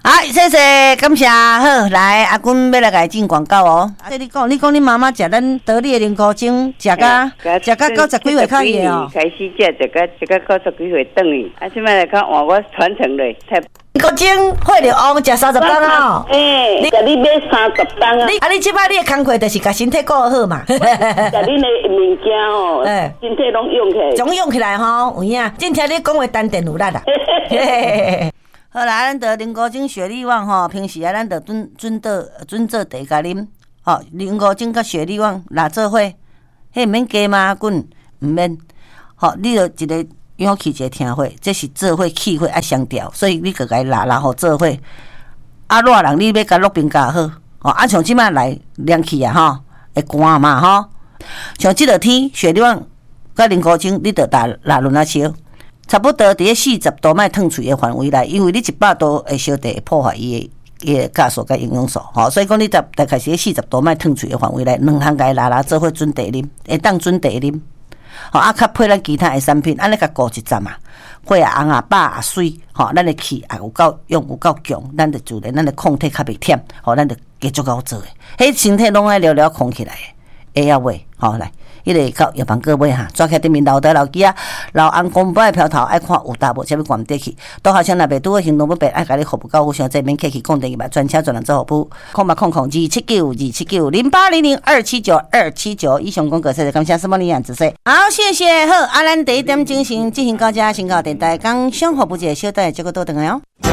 好，谢谢，感谢。好，来阿君要来甲伊进广告哦。你讲你妈妈食咱得力的灵菇精，食到90几岁较热哦。 开始食，一个90几岁转去，啊，即摆来看换我传承咧，才。 灵菇精会着旺食30担哦。 甲你买30担啊！ 你即摆你的工课就是甲身体顾好嘛。甲你的物件哦，身体拢用起来， 总用起来吼，有影。真听你讲话丹田有力啊。好啦，咱得灵菇精、雪力旺吼，平时啊，咱得准做茶甲啉。吼，灵菇精甲雪力旺拉做伙，迄免加嘛滚，毋免。吼，你着一个勇气一个听话，这是做伙气血爱相调，所以你个甲伊拉互做伙。啊，热人你要甲落冰加好。吼，啊像即摆来凉气啊吼，会寒嘛吼。像即个天，雪力旺甲灵菇精，你着拉轮啊烧。差不多伫咧40度莫烫嘴的范围内，因为你100度的烧茶会破坏伊的酵素甲营养素，吼，所以讲你大概是咧40度莫烫嘴的范围内，两项甲伊拉做伙准茶啉，会当准茶啉，吼啊，较配咱其他的产品，安尼甲顾一站啊，血啊红啊饱啊水，吼，咱的气也有够用有够强，咱就自然咱的抗体较袂忝，吼，咱就继续够做的，迄身体拢爱了了空起来的，会晓话，吼来。迄个到药房购买哈，抓起对面老台老机啊，老红公不爱飘头，爱看有大无，啥物关得去。多好像若袂拄个行动不便，爱甲你服务到有想这免客气，讲电话专车专人做服务，0200279279，以上广告谢谢感谢什么你样子说。好，谢谢好，咱第一点进行到这，先到电台讲上服务节，小等下结果倒转来哦。